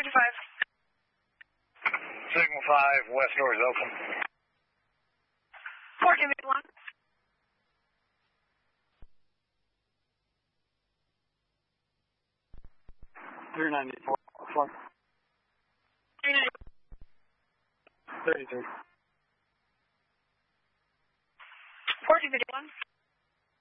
Signal 5, west door is open. 1451. 394. 33. 1451.